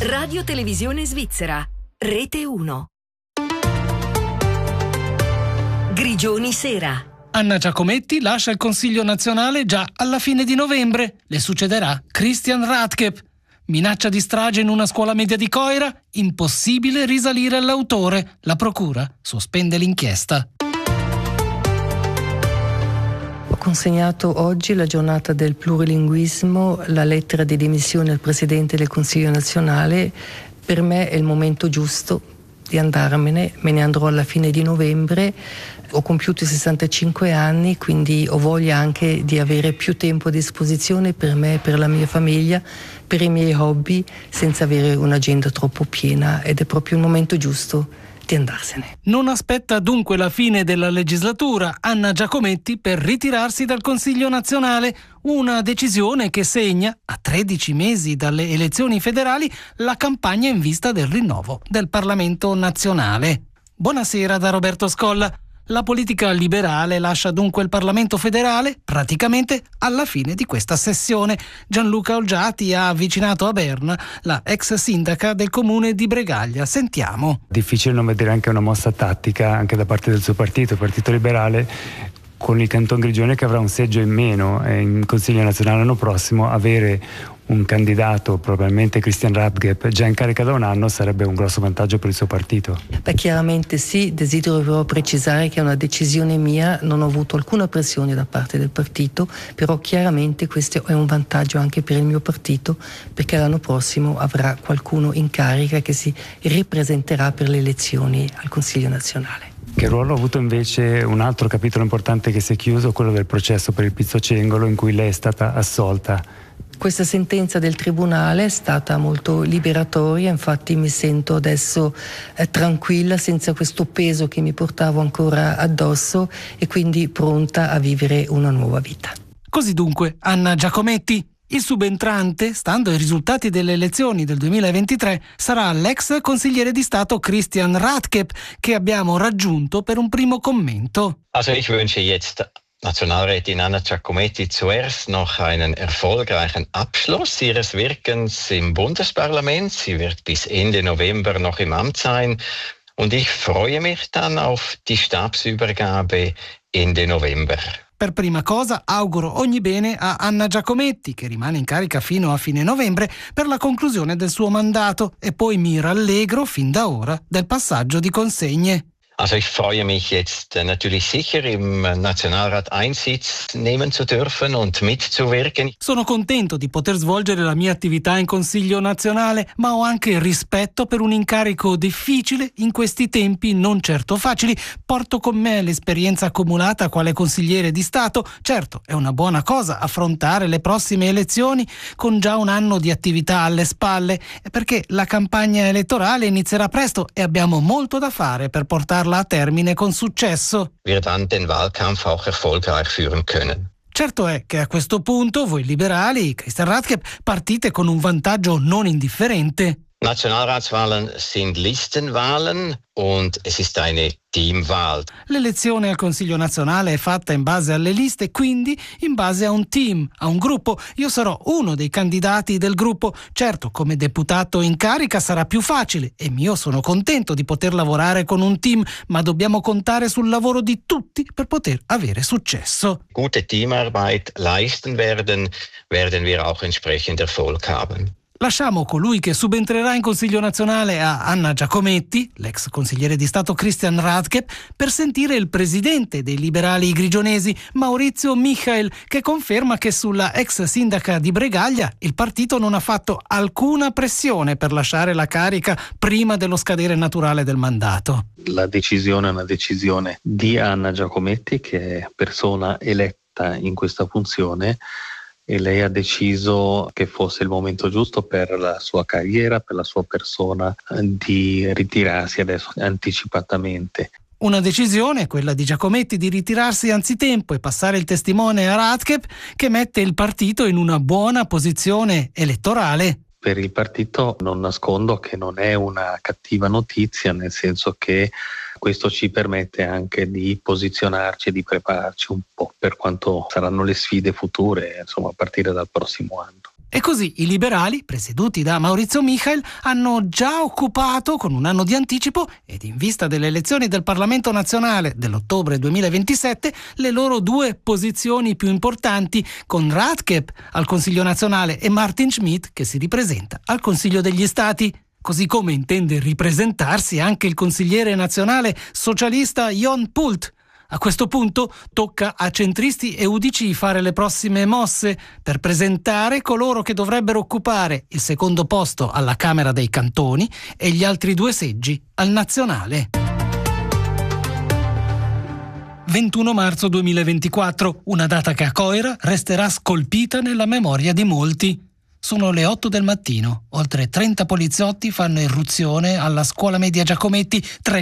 Radio Televisione Svizzera, Rete 1. Grigioni Sera. Anna Giacometti lascia il Consiglio nazionale già alla fine di novembre. Le succederà Christian Radke. Minaccia di strage in una scuola media di Coira? Impossibile risalire all'autore. La procura sospende l'inchiesta. Ho consegnato oggi, la giornata del plurilinguismo, la lettera di dimissione al Presidente del Consiglio nazionale. Per me è il momento giusto di andarmene, me ne andrò alla fine di novembre. Ho compiuto i 65 anni, quindi ho voglia anche di avere più tempo a disposizione per me, per la mia famiglia, per i miei hobby, senza avere un'agenda troppo piena, ed è proprio il momento giusto di andarsene. Non aspetta dunque la fine della legislatura Anna Giacometti per ritirarsi dal Consiglio nazionale, una decisione che segna, a 13 mesi dalle elezioni federali, la campagna in vista del rinnovo del Parlamento nazionale. Buonasera da Roberto Scolla. La politica liberale lascia dunque il Parlamento federale praticamente alla fine di questa sessione. Gianluca Olgiati ha avvicinato a Berna la ex sindaca del comune di Bregaglia. Sentiamo. Difficile non vedere anche una mossa tattica anche da parte del suo partito, il Partito Liberale, con il Canton Grigione che avrà un seggio in meno in Consiglio nazionale l'anno prossimo. Avere un candidato, probabilmente Christian Radke, già in carica da un anno sarebbe un grosso vantaggio per il suo partito. Beh, chiaramente sì, desidero però precisare che è una decisione mia, non ho avuto alcuna pressione da parte del partito, però chiaramente questo è un vantaggio anche per il mio partito, perché l'anno prossimo avrà qualcuno in carica che si ripresenterà per le elezioni al Consiglio nazionale. Che ruolo ha avuto invece un altro capitolo importante che si è chiuso, quello del processo per il Pizzocengolo, in cui lei è stata assolta? Questa sentenza del tribunale è stata molto liberatoria, infatti mi sento adesso tranquilla, senza questo peso che mi portavo ancora addosso, e quindi pronta a vivere una nuova vita. Così dunque Anna Giacometti. Il subentrante, stando ai risultati delle elezioni del 2023, sarà l'ex consigliere di Stato Christian Radke, che abbiamo raggiunto per un primo commento. Also ich wünsche jetzt Nationalrätin Anna Giacometti zuerst noch einen erfolgreichen Abschluss ihres Wirkens im Bundesparlament. Sie wird bis Ende November noch im Amt sein und ich freue mich dann auf die Stabsübergabe Ende November. Per prima cosa auguro ogni bene a Anna Giacometti, che rimane in carica fino a fine novembre per la conclusione del suo mandato, e poi mi rallegro fin da ora del passaggio di consegne. Also ich freue mich jetzt natürlich sicher im Nationalrat Einsitz nehmen zu dürfen und mitzuwirken. Sono contento di poter svolgere la mia attività in Consiglio nazionale, ma ho anche rispetto per un incarico difficile in questi tempi non certo facili. Porto con me l'esperienza accumulata quale consigliere di Stato. Certo, è una buona cosa affrontare le prossime elezioni con già un anno di attività alle spalle, perché la campagna elettorale inizierà presto e abbiamo molto da fare per portarla a termine con successo. Wir dann den Wahlkampf auch erfolgreich führen können. Certo è che a questo punto voi liberali, Christian Radke, partite con un vantaggio non indifferente. Nationalratswahlen sind Listenwahlen und es ist eine Teamwahl. L'elezione al Consiglio nazionale è fatta in base alle liste, quindi in base a un team, a un gruppo. Io sarò uno dei candidati del gruppo. Certo, come deputato in carica sarà più facile e io sono contento di poter lavorare con un team, ma dobbiamo contare sul lavoro di tutti per poter avere successo. Gute Teamarbeit leisten werden wir auch entsprechend Erfolg haben. Lasciamo colui che subentrerà in Consiglio nazionale a Anna Giacometti, l'ex consigliere di Stato Christian Radke, per sentire il presidente dei liberali grigionesi, Maurizio Michael, che conferma che sulla ex sindaca di Bregaglia il partito non ha fatto alcuna pressione per lasciare la carica prima dello scadere naturale del mandato. La decisione è una decisione di Anna Giacometti, che è persona eletta in questa funzione, e lei ha deciso che fosse il momento giusto per la sua carriera, per la sua persona, di ritirarsi adesso anticipatamente. Una decisione, quella di Giacometti, di ritirarsi anzitempo e passare il testimone a Radke, che mette il partito in una buona posizione elettorale. Per il partito non nascondo che non è una cattiva notizia, nel senso che questo ci permette anche di posizionarci e di prepararci un po' per quanto saranno le sfide future, insomma, a partire dal prossimo anno. E così i liberali, presieduti da Maurizio Michel, hanno già occupato con un anno di anticipo ed in vista delle elezioni del Parlamento nazionale dell'ottobre 2027 le loro due posizioni più importanti, con Radke al Consiglio nazionale e Martin Schmidt che si ripresenta al Consiglio degli Stati. Così come intende ripresentarsi anche il consigliere nazionale socialista Jon Pult. A questo punto tocca a centristi e UDC fare le prossime mosse per presentare coloro che dovrebbero occupare il secondo posto alla Camera dei Cantoni e gli altri 2 seggi al nazionale. 21 marzo 2024, una data che a Coira resterà scolpita nella memoria di molti. Sono le 8 del mattino, oltre 30 poliziotti fanno irruzione alla scuola media Giacometti,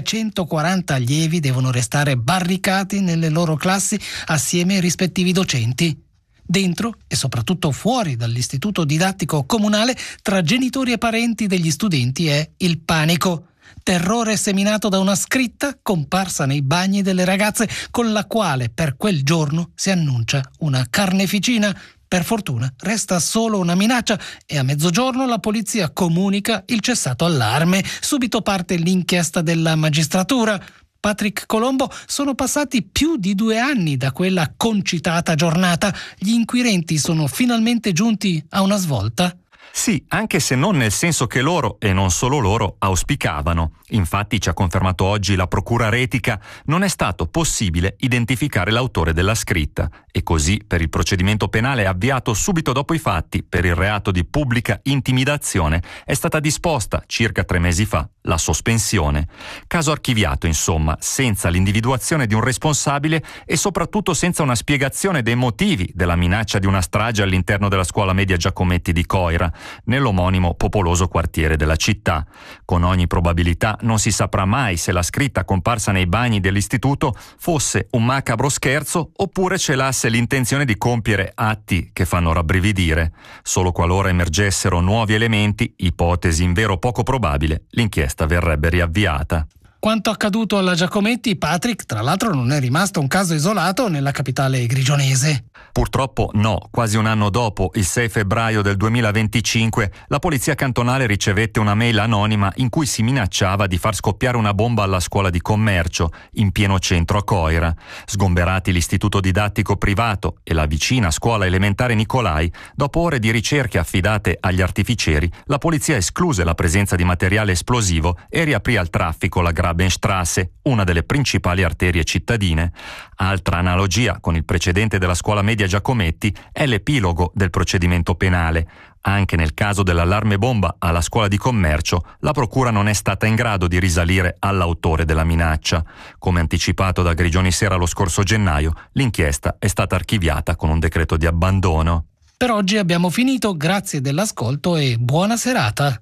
340 allievi devono restare barricati nelle loro classi assieme ai rispettivi docenti. Dentro e soprattutto fuori dall'istituto didattico comunale, tra genitori e parenti degli studenti è il panico. Terrore seminato da una scritta comparsa nei bagni delle ragazze con la quale per quel giorno si annuncia una carneficina. Per fortuna resta solo una minaccia e a mezzogiorno la polizia comunica il cessato allarme. Subito parte l'inchiesta della magistratura. Patrick Colombo, sono passati più di 2 anni da quella concitata giornata. Gli inquirenti sono finalmente giunti a una svolta? Sì, anche se non nel senso che loro, e non solo loro, auspicavano. Infatti, ci ha confermato oggi la Procura Retica, non è stato possibile identificare l'autore della scritta e così per il procedimento penale avviato subito dopo i fatti per il reato di pubblica intimidazione è stata disposta circa 3 mesi fa la sospensione. Caso archiviato, insomma, senza l'individuazione di un responsabile e soprattutto senza una spiegazione dei motivi della minaccia di una strage all'interno della scuola media Giacometti di Coira, nell'omonimo popoloso quartiere della città. Con ogni probabilità non si saprà mai se la scritta comparsa nei bagni dell'istituto fosse un macabro scherzo oppure celasse l'intenzione di compiere atti che fanno rabbrividire. Solo qualora emergessero nuovi elementi, ipotesi invero poco probabile, l'inchiesta verrebbe riavviata. Quanto accaduto alla Giacometti, Patrick, tra l'altro, non è rimasto un caso isolato nella capitale grigionese. Purtroppo no. Quasi un anno dopo, il 6 febbraio del 2025, la polizia cantonale ricevette una mail anonima in cui si minacciava di far scoppiare una bomba alla scuola di commercio, in pieno centro a Coira. Sgomberati l'istituto didattico privato e la vicina scuola elementare Nicolai, dopo ore di ricerche affidate agli artificieri, la polizia escluse la presenza di materiale esplosivo e riaprì al traffico la Grabenstrasse, una delle principali arterie cittadine. Altra analogia con il precedente della scuola media Giacometti è l'epilogo del procedimento penale. Anche nel caso dell'allarme bomba alla scuola di commercio, la procura non è stata in grado di risalire all'autore della minaccia. Come anticipato da Grigioni Sera lo scorso gennaio, l'inchiesta è stata archiviata con un decreto di abbandono. Per oggi abbiamo finito, grazie dell'ascolto e buona serata.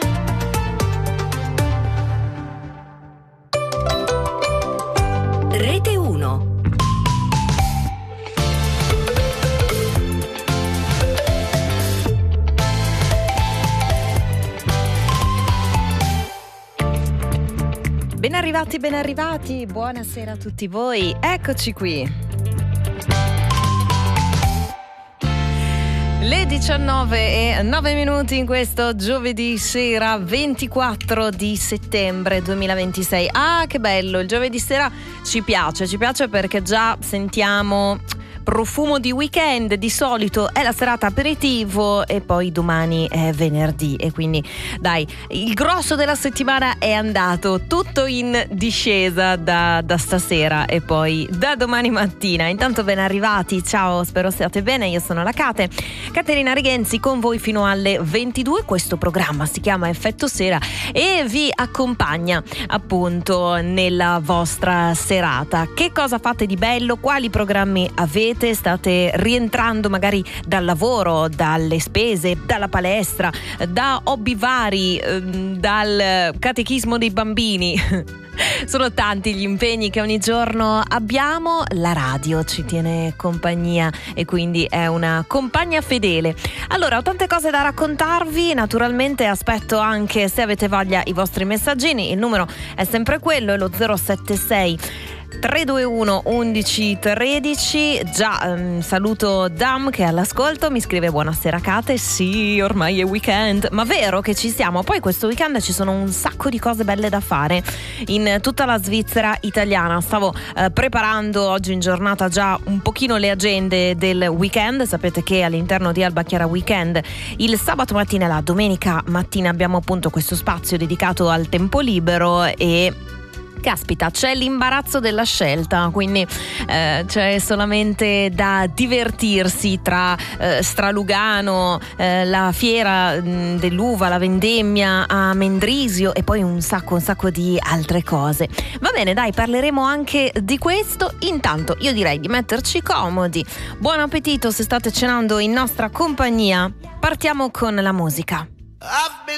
Rete 1. Ben arrivati, buonasera a tutti voi, eccoci qui. Le 19:09 in questo giovedì sera 24 di settembre 2026. Ah, che bello, il giovedì sera ci piace perché già sentiamo profumo di weekend. Di solito è la serata aperitivo e poi domani è venerdì e quindi dai, il grosso della settimana è andato, tutto in discesa da stasera e poi da domani mattina. Intanto ben arrivati, ciao, spero siate bene, io sono la Caterina Righenzi con voi fino alle 22. Questo programma si chiama Effetto Sera e vi accompagna appunto nella vostra serata. Che cosa fate di bello? Quali programmi avete? State rientrando magari dal lavoro, dalle spese, dalla palestra, da hobby vari, dal catechismo dei bambini. Sono tanti gli impegni che ogni giorno abbiamo. La radio ci tiene compagnia e quindi è una compagna fedele. Allora, ho tante cose da raccontarvi, naturalmente aspetto anche, se avete voglia, i vostri messaggini. Il numero è sempre quello, è lo 076 321 11 13. Già saluto Dam che è all'ascolto, mi scrive: buonasera Kate, sì, ormai è weekend, ma vero che ci siamo. Poi questo weekend ci sono un sacco di cose belle da fare in tutta la Svizzera italiana. Stavo preparando oggi in giornata già un pochino le agende del weekend. Sapete che all'interno di Alba Chiara Weekend il sabato mattina e la domenica mattina abbiamo appunto questo spazio dedicato al tempo libero e caspita, c'è l'imbarazzo della scelta, quindi c'è solamente da divertirsi tra Stralugano, la fiera dell'uva, la vendemmia a Mendrisio e poi un sacco di altre cose. Va bene, dai, parleremo anche di questo. Intanto io direi di metterci comodi. Buon appetito se state cenando in nostra compagnia. Partiamo con la musica.